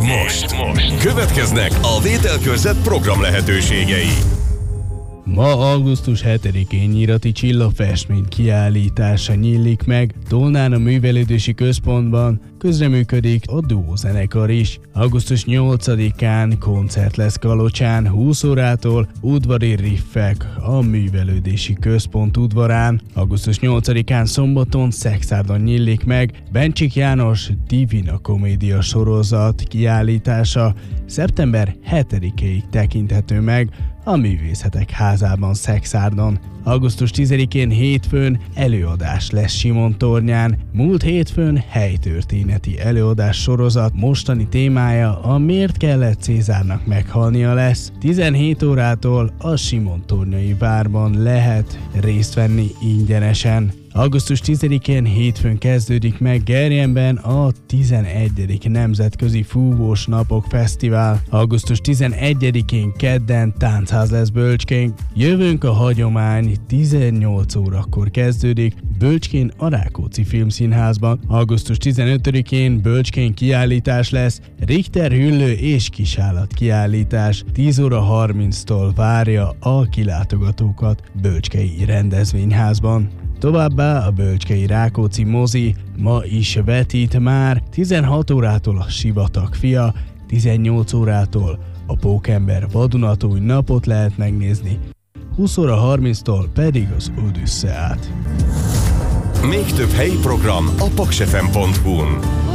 most következnek a Vételkörzet program lehetőségei. Ma augusztus 7-én Nyírati Csillafestmény kiállítása nyílik meg Tolnán a Művelődési Központban, közreműködik a Duo zenekar is. Augusztus 8-án koncert lesz Kalocsán 20 órától, udvari riffek a Művelődési Központ udvarán. Augusztus 8-án szombaton Szexárdon nyílik meg Bencsik János Divina Komédia sorozat kiállítása. Szeptember 7-ig tekinthető meg a Művészetek Házában Szexárdon. Augusztus 10-én hétfőn előadás lesz Simontornyán. Múlt hétfőn helytörténeti előadás sorozat mostani témája a Miért kellett Cézárnak meghalnia lesz. 17 órától a Simontornyai várban lehet részt venni ingyenesen. Augusztus 10-én hétfőn kezdődik meg Gerjenben a 11. Nemzetközi Fúvós Napok Fesztivál. Augusztus 11-én kedden táncház lesz Bölcskén. Jövőnk a hagyomány 18 órakor kezdődik Bölcskén a Rákóczi Filmszínházban. Augusztus 15-én Bölcskén kiállítás lesz, Richter Hüllő és Kisállat kiállítás 10 óra 30-tól várja a kilátogatókat Bölcskei Rendezvényházban. Továbbá a Bölcskei Rákóczi mozi ma is vetít már, 16 órától a Sivatag fia, 18 órától a Pókember vadonatúj napot lehet megnézni, 20 óra 30-tól pedig az Odüsszeát. Még több helyi program a paksfm.hu-n.